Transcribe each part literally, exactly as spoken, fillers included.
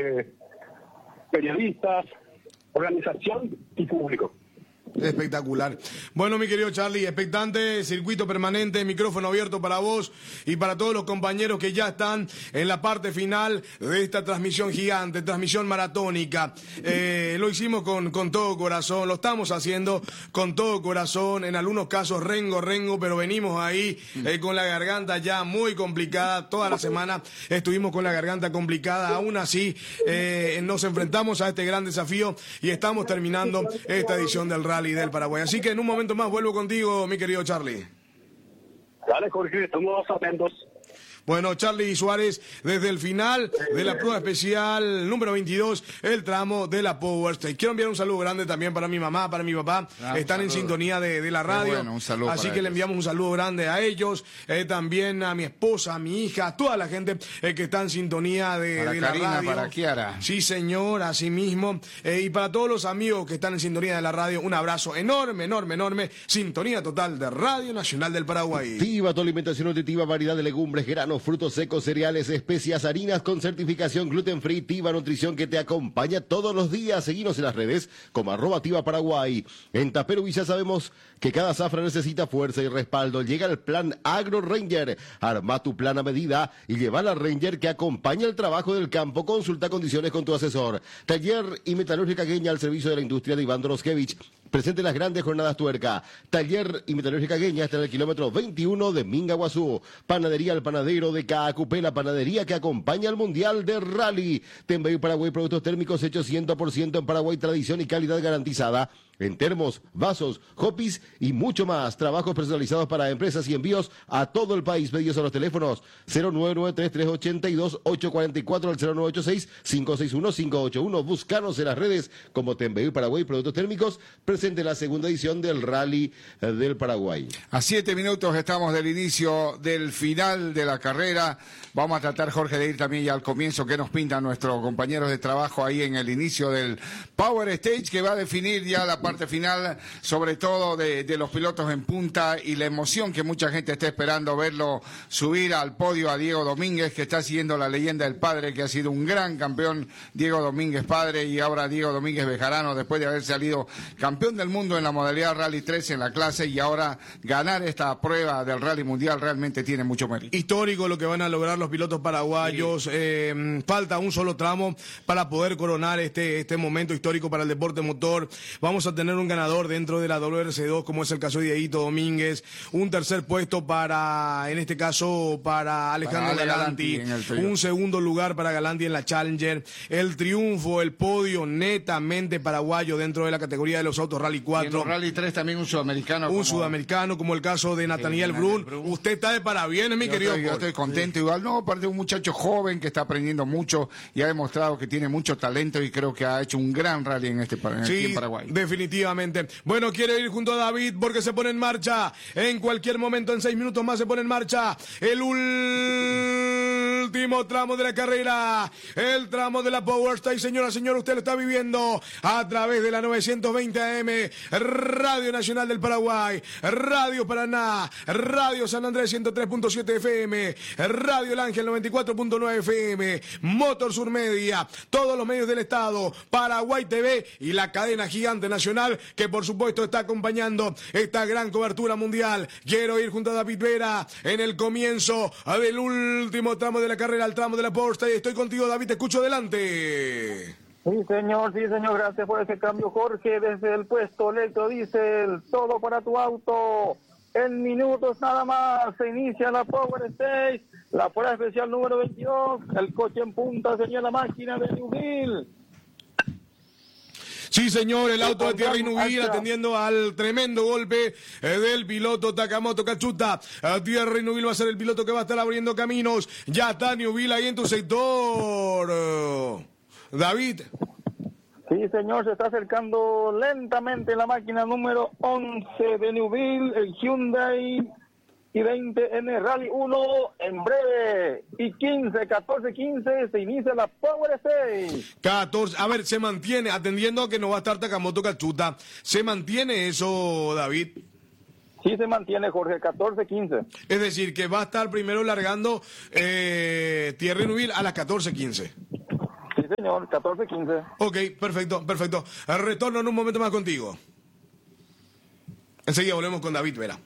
de periodistas, organización y público. Espectacular. Bueno, mi querido Charlie, expectante, circuito permanente, micrófono abierto para vos y para todos los compañeros que ya están en la parte final de esta transmisión gigante, transmisión maratónica. Eh, lo hicimos con, con todo corazón, lo estamos haciendo con todo corazón, en algunos casos rengo, rengo, pero venimos ahí eh, con la garganta ya muy complicada. Toda la semana estuvimos con la garganta complicada, aún así eh, nos enfrentamos a este gran desafío y estamos terminando esta edición del Rally del Paraguay. Así que en un momento más vuelvo contigo, mi querido Charlie. Dale, Jorge, estamos atentos. Bueno, Charlie Suárez, desde el final de la prueba especial número veintidós, el tramo de la Power Stage. Quiero enviar un saludo grande también para mi mamá, para mi papá. Ah, Están en sintonía de, de la radio. Bueno, un saludo Así que ellos. Le enviamos un saludo grande a ellos, eh, también a mi esposa, a mi hija, a toda la gente eh, que está en sintonía de, para de Karina, la radio. Para Kiara. Sí, señor, así mismo. Eh, y para todos los amigos que están en sintonía de la radio, un abrazo enorme, enorme, enorme. Sintonía total de Radio Nacional del Paraguay. Tiva, tu alimentación nutritiva, variedad de legumbres, granos, frutos secos, cereales, especias, harinas con certificación gluten free. Tiva Nutrición, que te acompaña todos los días. Seguinos en las redes como arroba Tiva Paraguay. En Taperu ya sabemos que cada zafra necesita fuerza y respaldo. Llega el plan Agro Ranger. Arma tu plan a medida y lleva la Ranger que acompaña el trabajo del campo. Consulta condiciones con tu asesor. Taller y Metalúrgica Gueña al servicio de la industria de Iván Doroskevich. Presente las grandes jornadas Tuerca. Taller y Metalúrgica Gueña hasta el kilómetro veintiuno de Mingaguazú. Panadería El Panadero de Caacupé, la panadería que acompaña al Mundial de Rally. Tenbei Paraguay, productos térmicos hechos cien por ciento en Paraguay, tradición y calidad garantizada. En termos, vasos, hopis y mucho más. Trabajos personalizados para empresas y envíos a todo el país. Pedidos a los teléfonos cero nueve nueve tres tres ocho dos ocho cuatro cuatro al cero nueve ocho seis cinco seis uno cinco ocho uno. Búscanos en las redes como Tenbei Paraguay, productos térmicos. Presente la segunda edición del Rally del Paraguay. A siete minutos estamos del inicio del final de la carrera. Vamos a tratar, Jorge, de ir también ya al comienzo que nos pintan nuestros compañeros de trabajo ahí en el inicio del Power Stage, que va a definir ya la parte final, sobre todo de, de los pilotos en punta y la emoción que mucha gente está esperando verlo subir al podio a Diego Domínguez, que está siguiendo la leyenda del padre, que ha sido un gran campeón, Diego Domínguez padre, y ahora Diego Domínguez Bejarano, después de haber salido campeón del mundo en la modalidad Rally tres en la clase, y ahora ganar esta prueba del Rally Mundial realmente tiene mucho mérito. Histórico lo que van a lograr los pilotos paraguayos. Sí. Eh, falta un solo tramo para poder coronar este, este momento histórico para el deporte motor. Vamos a tener un ganador dentro de la W R C dos, como es el caso de Dieguito Domínguez, un tercer puesto para, en este caso, para Alejandro para Galanti, un segundo lugar para Galanti en la Challenger, el triunfo, el podio netamente paraguayo dentro de la categoría de los autos Rally cuatro. Y en Rally tres también un sudamericano. Un como... sudamericano, como el caso de Nathaniel sí, Brun. Brun. Usted está de parabienes, mi yo querido. Estoy, yo estoy contento sí. igual, no, aparte de un muchacho joven que está aprendiendo mucho y ha demostrado que tiene mucho talento y creo que ha hecho un gran rally en este en, sí, en Paraguay. Definitivamente. Bueno, quiere ir junto a David porque se pone en marcha. En cualquier momento, en seis minutos más, se pone en marcha el último tramo de la carrera. El tramo de la Power Stage. Señora, señor, usted lo está viviendo a través de la novecientos veinte A M, Radio Nacional del Paraguay, Radio Paraná, Radio San Andrés ciento tres punto siete F M, Radio El Ángel noventa y cuatro punto nueve F M, Motor Sur Media, todos los medios del Estado, Paraguay T V y la cadena gigante nacional que por supuesto está acompañando esta gran cobertura mundial. Quiero ir junto a David Vera en el comienzo del último tramo de la carrera, el tramo de la Power Stage. Estoy contigo, David, te escucho, adelante. Sí, señor, sí, señor, gracias por ese cambio, Jorge. Desde el puesto Electrodiesel, todo para tu auto. En minutos nada más se inicia la Power Stage, la prueba especial número veintidós. El coche en punta señala la máquina de Newville. Sí, señor, el auto de Thierry Neuville atendiendo al tremendo golpe eh, del piloto Takamoto Kachuta. Eh, Thierry Neuville va a ser el piloto que va a estar abriendo caminos. Ya está Neuville ahí en tu sector. Eh, David. Sí, señor, se está acercando lentamente la máquina número once de Neuville, el Hyundai i veinte N Rally uno en breve. Y quince, catorce, quince se inicia la Power Stage. catorce, a ver, se mantiene, atendiendo a que no va a estar Takamoto Kachuta. ¿Se mantiene eso, David? Sí, se mantiene, Jorge, catorce, quince. Es decir, que va a estar primero largando eh, Thierry Neuville a las catorce, quince. Sí, Sí, señor, catorce quince. Ok, perfecto, perfecto. Retorno en un momento más contigo. Enseguida volvemos con David Vera.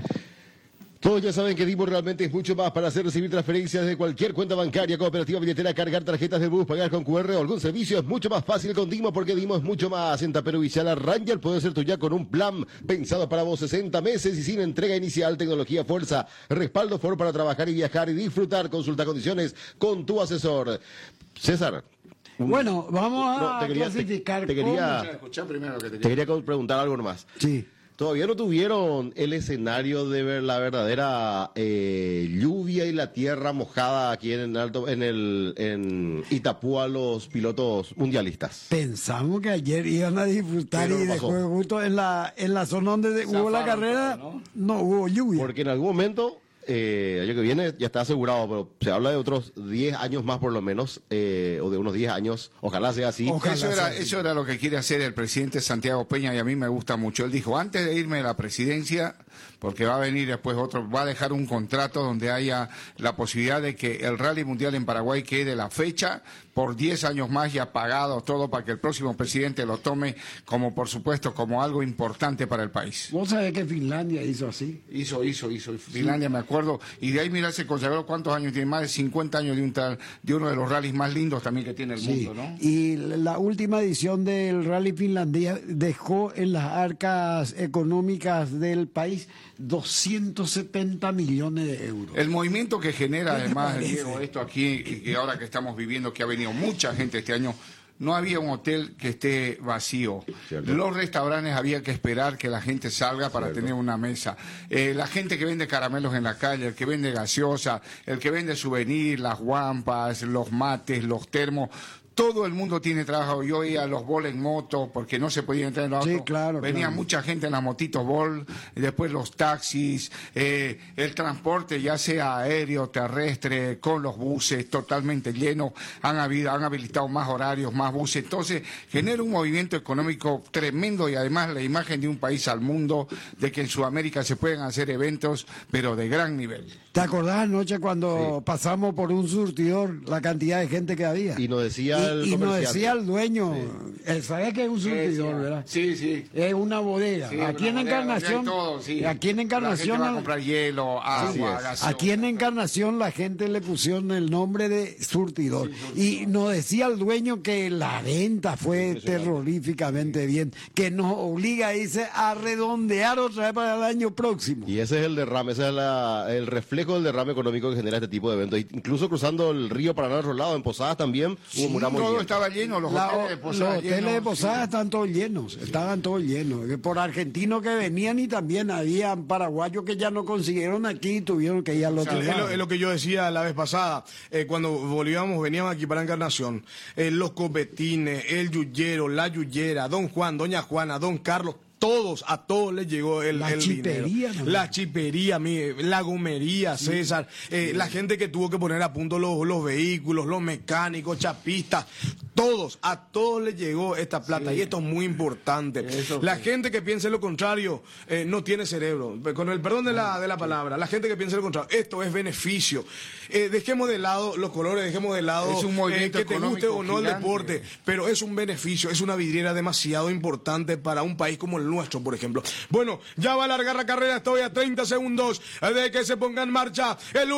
Todos ya saben que Dimo realmente es mucho más para hacer recibir transferencias de cualquier cuenta bancaria, cooperativa, billetera, cargar tarjetas de bus, pagar con cu erre o algún servicio. Es mucho más fácil con Dimo porque Dimo es mucho más. En Taperú y Chala, Ranger puede ser tuya con un plan pensado para vos, sesenta meses y sin entrega inicial, tecnología fuerza, respaldo Ford para trabajar y viajar y disfrutar. Consulta condiciones con tu asesor. César. Bueno, vamos a No, te quería, clasificar. te, te quería, Escuchá primero lo que te te quería preguntar algo nomás. Sí. Todavía no tuvieron el escenario de ver la verdadera eh, lluvia y la tierra mojada aquí en el alto, en el en Itapúa los pilotos mundialistas. Pensamos que ayer iban a disfrutar Pero y no después pasó. justo en la en la zona donde hubo la carrera todo, ¿no? hubo lluvia. Porque en algún momento, eh, el año que viene ya está asegurado, pero se habla de otros diez años más por lo menos, eh, o de unos diez años, ojalá sea así. Ojalá. Eso era, sea, sí. eso era lo que quiere hacer el presidente Santiago Peña y a mí me gusta mucho. Él dijo, antes de irme a la presidencia, porque va a venir después otro, va a dejar un contrato donde haya la posibilidad de que el Rally Mundial en Paraguay quede la fecha por diez años más ya pagado todo para que el próximo presidente lo tome como, por supuesto, como algo importante para el país. Vos sabés que Finlandia hizo así. Hizo, hizo, hizo. Finlandia, me acuerdo. Y de ahí, mira, se consagró cuántos años tiene, más de cincuenta años de, un tal, de uno de los rallies más lindos también que tiene el Sí. mundo, ¿no? Y la última edición del Rally Finlandia dejó en las arcas económicas del país doscientos setenta millones de euros. El movimiento que genera, ¿Qué te además, parece? Diego, esto aquí, y que ahora que estamos viviendo, que ha venido mucha gente este año, no había un hotel que esté vacío. Cierto. Los restaurantes había que esperar que la gente salga para Cierto. tener una mesa. Eh, la gente que vende caramelos en la calle, el que vende gaseosa, el que vende souvenir, las guampas, los mates, los termos. Todo el mundo tiene trabajo. Yo iba a los bol en moto porque no se podía entrar en los Sí, autos. claro, Venía claro. mucha gente en las motitos bol, y después los taxis, eh, el transporte ya sea aéreo, terrestre, con los buses totalmente llenos. Han habido, han habilitado más horarios, más buses. Entonces genera un movimiento económico tremendo y además la imagen de un país al mundo de que en Sudamérica se pueden hacer eventos, pero de gran nivel. ¿Te acordás anoche cuando pasamos por un surtidor la cantidad de gente que había? Y nos decía el Y, y nos comerciante. decía el dueño, él sabe que es un surtidor, ¿verdad? Sí, sí. Es una bodega. Sí, aquí una en bodega, Encarnación, hay todo, sí. aquí en La Encarnación, gente va a comprar hielo, agua, Así es. gaseosa. aquí en Encarnación la gente le pusieron el nombre de surtidor. Y nos decía el dueño que la venta fue terroríficamente bien, que nos obliga, dice, a redondear otra vez para el año próximo. Y ese es el derrame, ese es la- el reflejo del derrame económico que genera este tipo de eventos. Incluso cruzando el río para al otro lado, en Posadas también, hubo una muy Todo bien. estaba lleno, los La- hoteles de los Posadas hoteles de llenos, Posadas sí. están todos llenos, estaban todos llenos, que por argentinos que venían y también había paraguayos que ya no consiguieron aquí y tuvieron que ir al otro Es lado. lo, es lo que yo decía la vez pasada, eh, cuando volvíamos, veníamos aquí para Encarnación, eh, los copetines, el yuyero, la yuyera, don Juan, doña Juana, don Carlos, todos, a todos les llegó el, La el chipería dinero. también. La chipería, mi, la gomería, César, eh, la gente que tuvo que poner a punto los, los vehículos, los mecánicos, chapistas, todos, a todos les llegó esta plata y esto es muy importante. Eso La sí. gente que piense lo contrario eh, no tiene cerebro, con el perdón de la, de la palabra, la gente que piense lo contrario, esto es beneficio. Eh, dejemos de lado los colores, dejemos de lado Es un movimiento eh, que te guste económico o no el gigante. deporte, pero es un beneficio, es una vidriera demasiado importante para un país como el nuestro, por ejemplo. Bueno, ya va a alargar la carrera, estoy a treinta segundos de que se ponga en marcha el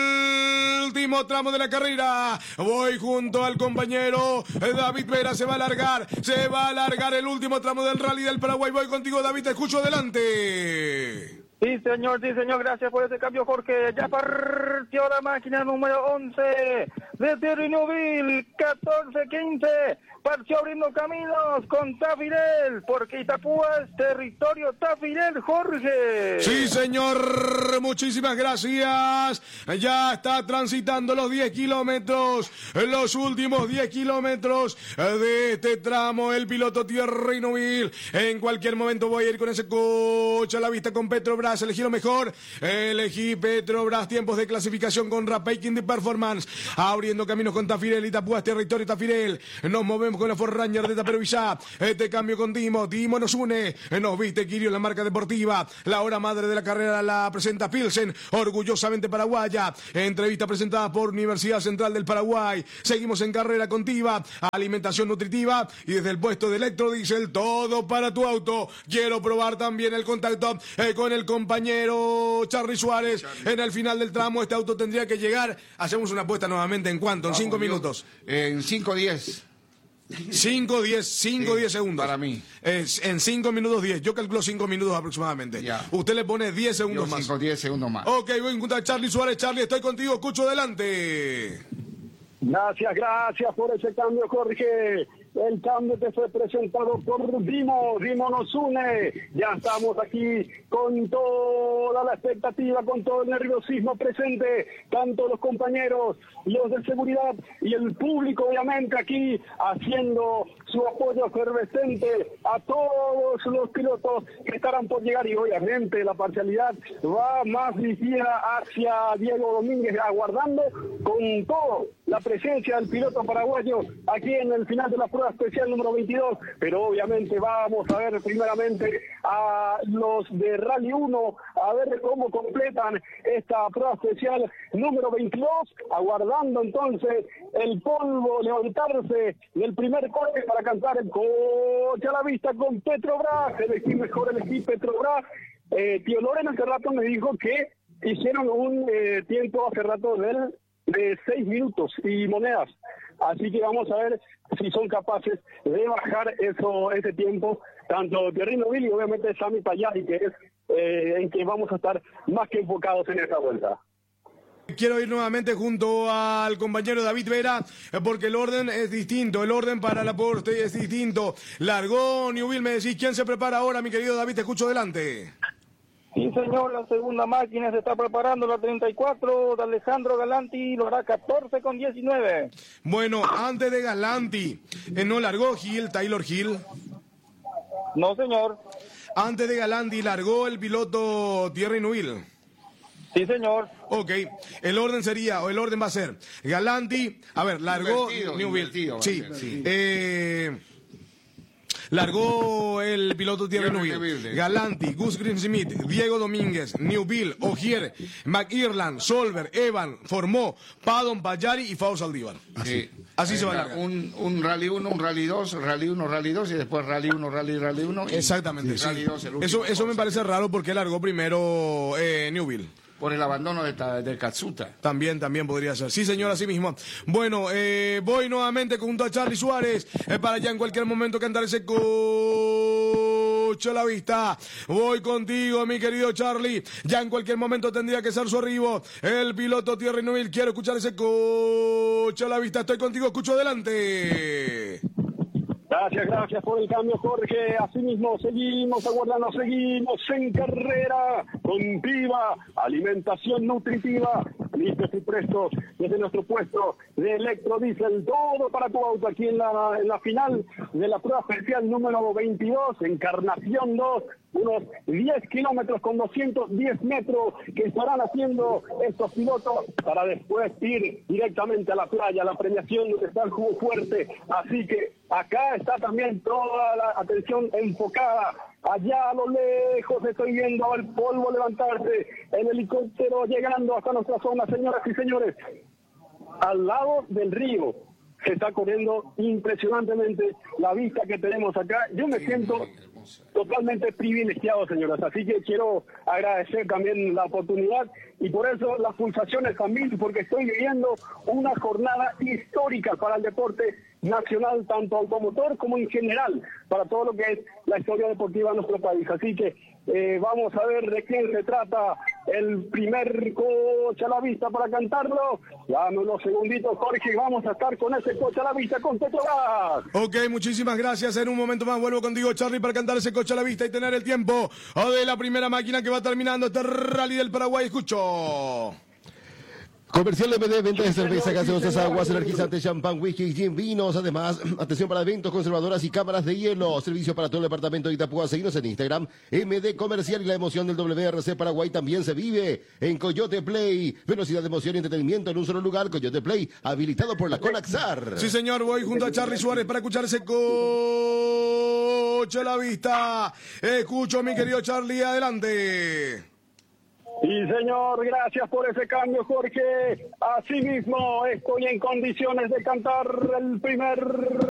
último tramo de la carrera. Voy junto al compañero eh, David Vera, se va a alargar, se va a alargar el último tramo del Rally del Paraguay. Voy contigo, David, te escucho adelante. Sí, señor, sí, señor, gracias por ese cambio, Jorge. Ya partió la máquina número once de Terrenoville, catorce quince. Partió abriendo caminos con Tafirel, porque Itapúa es territorio Tafirel, Jorge. Sí, señor, muchísimas gracias. Ya está transitando los diez kilómetros, los últimos diez kilómetros de este tramo, el piloto Terrenoville. En cualquier momento voy a ir con ese coche a la vista con Petrobras. Elegí lo mejor, elegí Petrobras, tiempos de clasificación con Rapid de Performance. Abriendo abriendo caminos con Tafirel y Tapuas, territorio Tafirel. Nos movemos con la Ford Ranger de Taperovillá. Este cambio con Timo. Timo nos une. Nos viste Kirio, la marca deportiva. La hora madre de la carrera la presenta Pilsen, orgullosamente paraguaya. Entrevista presentada por Universidad Central del Paraguay. Seguimos en carrera con Tiva. Alimentación nutritiva y desde el puesto de Electrodiesel, todo para tu auto. Quiero probar también el contacto eh, con el compañero Charly Suárez. Charly. En el final del tramo este auto tendría que llegar. Hacemos una apuesta nuevamente. ¿En cuánto? En cinco minutos. En cinco diez. cinco diez, cinco diez segundos. Para mí. Es, en cinco minutos diez. Yo calculo cinco minutos aproximadamente. Ya. Usted le pone diez segundos Yo más. cinco, diez segundos más. Ok, voy a encontrar a Charly Suárez. Charly, estoy contigo. Cucho, adelante. Gracias, gracias por ese cambio, Jorge. El cambio te fue presentado por Dimo. Dimo nos une. Ya estamos aquí con toda la expectativa, con todo el nerviosismo presente. Tanto los compañeros, los de seguridad y el público, obviamente, aquí haciendo su apoyo efervescente a todos los pilotos que estarán por llegar. Y obviamente la parcialidad va más dirigida hacia Diego Domínguez, aguardando con todo la presencia del piloto paraguayo aquí en el final de la prueba especial número veintidós, pero obviamente vamos a ver primeramente a los de Rally uno, a ver cómo completan esta prueba especial número veintidós, aguardando entonces el polvo levantarse del primer corte para cantar el coche a la vista con Petrobras. Elegí mejor, elegí Petrobras. Eh, Tío Loren hace rato me dijo que hicieron un eh, tiempo hace rato del de seis minutos y monedas, así que vamos a ver si son capaces de bajar eso ese tiempo, tanto Thierry Neuville y obviamente Sami Payasi, que es eh, en que vamos a estar más que enfocados en esta vuelta. Quiero ir nuevamente junto al compañero David Vera, porque el orden es distinto, el orden para la aporte es distinto. Largó Neuville, me decís, ¿quién se prepara ahora, mi querido David? Te escucho adelante. Sí, señor, la segunda máquina se está preparando, la treinta y cuatro de Alejandro Galanti, lo hará catorce con diecinueve. Bueno, antes de Galanti, eh, ¿no largó Hill, Taylor Hill? No, señor. Antes de Galanti, ¿largó el piloto Thierry Neuville? Sí, señor. Ok, el orden sería, o el orden va a ser, Galanti, a ver, largó Invertido, Neuville. invertido, Sí, sí. Eh... Largó el piloto Thierry Neuville, Galanti, Gus Greensmith, Diego Domínguez, Neuville, Ogier, McIrland, Solver, Evan, Formó, Padon, Payari y Fausto Saldívar. Así, Sí. así se va a Era largar. un, un Rally uno, un Rally dos, Rally uno, Rally dos y después Rally uno, Rally, Rally uno. Y Exactamente, sí. Rally dos, el último. Eso, eso me parece raro porque largó primero eh, Neuville. Por el abandono de, ta- de Katsuta. También, también podría ser. Sí, señor, así mismo. Bueno, eh, voy nuevamente junto a Charly Suárez eh, para ya en cualquier momento cantar ese coche a la vista. Voy contigo, mi querido Charly. Ya en cualquier momento tendría que ser su arribo. El piloto Thierry Neuville. Quiero escuchar ese coche a la vista. Estoy contigo, escucho adelante. Gracias, gracias por el cambio, Jorge. Asimismo, seguimos aguardando, seguimos en carrera continua, alimentación nutritiva, listos y prestos desde nuestro puesto de Electrodiesel, todo para tu auto aquí en la, en la final de la prueba especial número veintidós, Encarnación dos, unos diez kilómetros con doscientos diez metros que estarán haciendo estos pilotos para después ir directamente a la playa, a la premiación donde está el jugo fuerte. Así que acá está también toda la atención enfocada. Allá a lo lejos estoy viendo el polvo levantarse, el helicóptero llegando hasta nuestra zona, señoras y señores. Al lado del río se está corriendo impresionantemente la vista que tenemos acá. Yo me siento totalmente privilegiado, señoras, así que quiero agradecer también la oportunidad y por eso las pulsaciones también, porque estoy viviendo una jornada histórica para el deporte nacional, tanto automotor como en general, para todo lo que es la historia deportiva de nuestro país. Así que eh, vamos a ver de quién se trata el primer coche a la vista para cantarlo. Dame unos segunditos, Jorge, vamos a estar con ese coche a la vista con Petrobras. Ok, muchísimas gracias. En un momento más vuelvo contigo, Charly, para cantar ese coche a la vista y tener el tiempo de la primera máquina que va terminando este Rally del Paraguay. Escucho. Comercial M D, venta de cerveza, gaseosas, aguas, energizantes, champán, whisky, gin, vinos. Además, atención para eventos, conservadoras y cámaras de hielo. Servicio para todo el departamento de Itapúa. Seguinos en Instagram, M D Comercial. Y la emoción del W R C Paraguay también se vive en Coyote Play. Velocidad de emoción y entretenimiento en un solo lugar. Coyote Play, habilitado por la Conaxar. Sí, señor, voy junto a Charly Suárez para escuchar ese coche a la vista. Escucho, mi querido Charly, adelante. Sí, señor, gracias por ese cambio, Jorge. Asimismo, estoy en condiciones de cantar el primer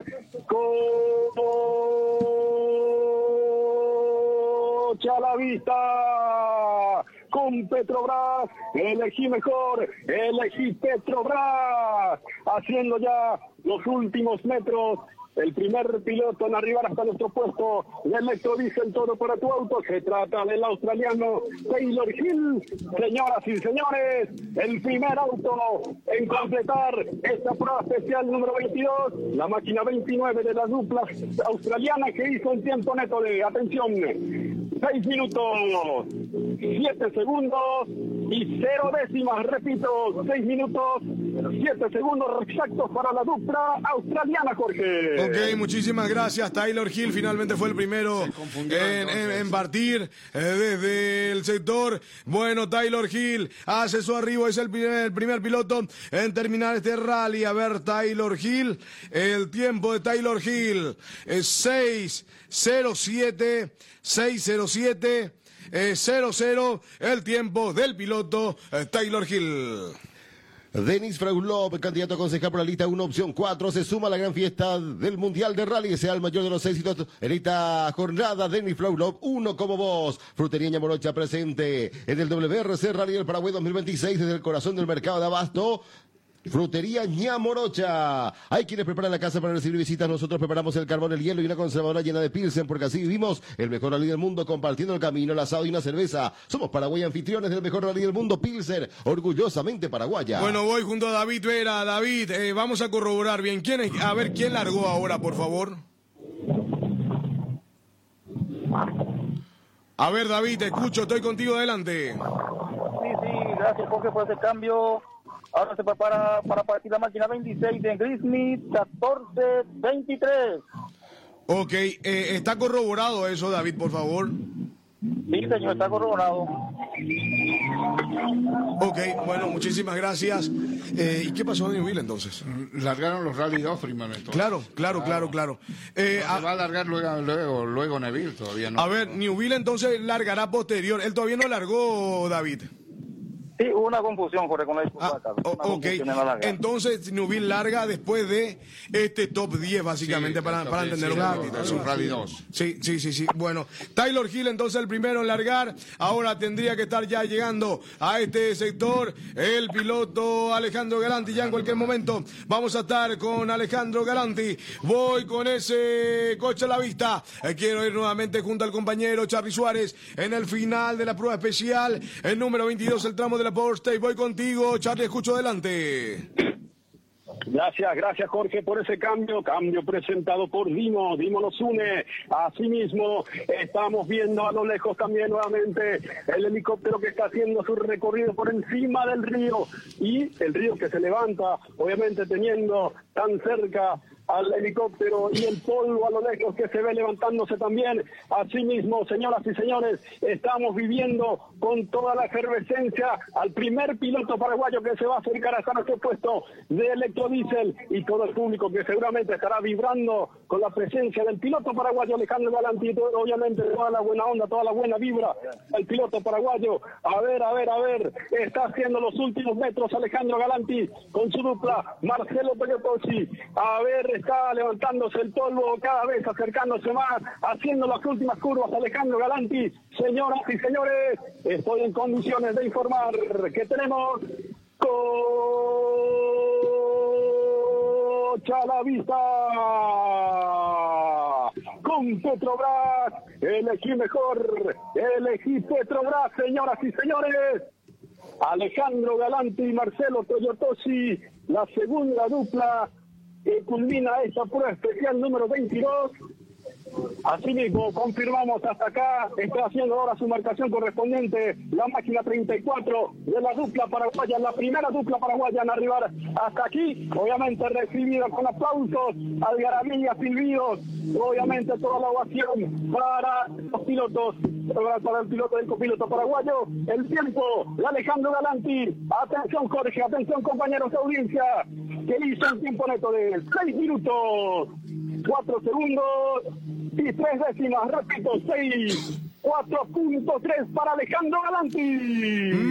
coche a la vista. Con Petrobras, elegí mejor, elegí Petrobras. Haciendo ya los últimos metros. El primer piloto en arribar hasta nuestro puesto de electrodiesel todo para tu auto. Se trata del australiano Taylor Hill. Señoras y señores, el primer auto en completar esta prueba especial número veintidós. La máquina veintinueve de la dupla australiana que hizo un tiempo neto de, atención, seis minutos, siete segundos y cero décimas. Repito, seis minutos, siete segundos exactos para la dupla australiana, Jorge. Ok, muchísimas gracias. Taylor Hill finalmente fue el primero en, en, en partir eh, desde el sector. Bueno, Taylor Hill hace su arribo, es el primer, el primer piloto en terminar este rally. A ver, Taylor Hill, el tiempo de Taylor Hill es seis cero siete, seis cero siete, cero cero, el tiempo del piloto eh, Taylor Hill. Denis Fraulov, candidato a concejal por la lista uno, opción cuatro, se suma a la gran fiesta del Mundial de Rally, que sea el mayor de los éxitos en esta jornada. Denis Fraulov, uno como vos. Frutería Ñamorocha presente en el W R C Rally del Paraguay dos mil veintiséis desde el corazón del mercado de abasto. Frutería Ñamorocha. Hay quienes preparan la casa para recibir visitas. Nosotros preparamos el carbón, el hielo y una conservadora llena de Pilsen, porque así vivimos el mejor rally del mundo, compartiendo el camino, el asado y una cerveza. Somos Paraguay anfitriones del mejor rally del mundo, Pilsen, orgullosamente paraguaya. Bueno, voy junto a David Vera. David, eh, vamos a corroborar bien. ¿Quién es? A ver, ¿quién largó ahora, por favor? A ver, David, te escucho, estoy contigo, adelante. Sí, sí, gracias, Jorge, por ese cambio. Ahora se prepara para partir la máquina veintiséis de Grismith, catorce veintitrés. Ok, eh, ¿está corroborado eso, David, por favor? Sí, señor, está corroborado. Ok, bueno, muchísimas gracias. Eh, ¿Y qué pasó en Newville entonces? Largaron los Rally dos primero. Entonces. Claro, claro, claro, claro. Eh, no, a, va a largar luego, luego, luego Neville, todavía no. A ver, Newville entonces largará posterior. Él todavía no largó, David. Sí, hubo una confusión, Jorge, con la ah, Ok, entonces Newville larga después de este top diez, básicamente, sí, para, para entender un poquito. Es un Rally dos. Sí, sí, sí, sí. Bueno, Taylor Hill entonces el primero en largar. Ahora tendría que estar ya llegando a este sector el piloto Alejandro Galanti. Ya en cualquier momento vamos a estar con Alejandro Galanti. Voy con ese coche a la vista. Eh, quiero ir nuevamente junto al compañero Charly Suárez en el final de la prueba especial. El número veintidós, el tramo de la Power Stage. Voy contigo, Charly, escucho adelante. Gracias, gracias Jorge por ese cambio, cambio presentado por Dimo, Dimo nos une. Asimismo, estamos viendo a lo lejos también nuevamente el helicóptero que está haciendo su recorrido por encima del río y el río que se levanta, obviamente teniendo tan cerca al helicóptero y el polvo a lo lejos que se ve levantándose también. Asimismo, señoras y señores, estamos viviendo con toda la efervescencia al primer piloto paraguayo que se va a acercar hasta nuestro puesto de electrodiesel y todo el público que seguramente estará vibrando con la presencia del piloto paraguayo Alejandro Galanti, obviamente toda la buena onda, toda la buena vibra al piloto paraguayo. A ver, a ver, a ver, está haciendo los últimos metros Alejandro Galanti con su dupla Marcelo Peguetosi. A ver, está levantándose el polvo, cada vez acercándose más, haciendo las últimas curvas Alejandro Galanti. Señoras y señores, estoy en condiciones de informar que tenemos coche a la vista con Petrobras. Elegí mejor, elegí Petrobras, señoras y señores. Alejandro Galanti y Marcelo Toyotosi, la segunda dupla que culmina esta prueba especial número veintidós. Asimismo, confirmamos hasta acá, está haciendo ahora su marcación correspondiente la máquina treinta y cuatro de la dupla paraguaya, la primera dupla paraguaya en arribar hasta aquí, obviamente recibida con aplausos, algarabía, silbidos, obviamente toda la ovación para los pilotos, para el piloto del copiloto paraguayo, el tiempo de Alejandro Galanti, atención Jorge, atención compañeros de audiencia, que hizo un tiempo neto de seis minutos, cuatro segundos y tres décimas, repito, seis, cuatro punto tres para Alejandro Galanti.